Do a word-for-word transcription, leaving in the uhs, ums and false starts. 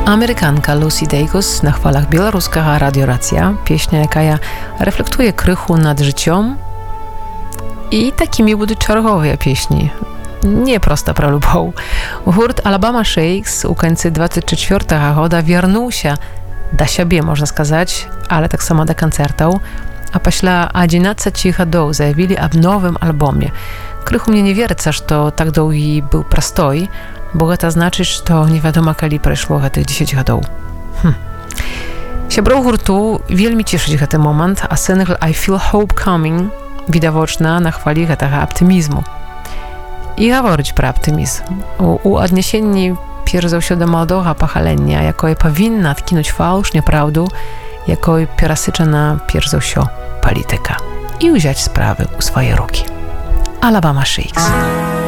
Amerykanka Lucy Dacus na chwalach białoruska Radio Racja. Pieśnia, jaka reflektuje krychu nad życiem i takimi будуть czerwowe pieśni. Nie prosta про любов. Гурт Alabama Shakes u końca двадцять четвертого года вернулся до siebie, można сказать, ale tak samo do koncertów. A після одиннадцати годов заявили об новом альбоме. Krychu mnie nie wierca, że tak długi był prosтой, bo to znaczy, że nie wiadomo, kiedy przeszło tych dziesięć годов. Hm. Сяброў гурту вельмі цішыць гэты момант, а сингл I Feel Hope Coming відавочна на хвалі гэтага аптымізму. І гаворыць пра аптымізм. У, у аднясенні перш за ўсё да маладога пахалення, якое павінна адкінуць фалш, няпраўду, якой перасычана перш за ўсё палітыка і ўзяць справы ў свае рукі. Alabama Shakes.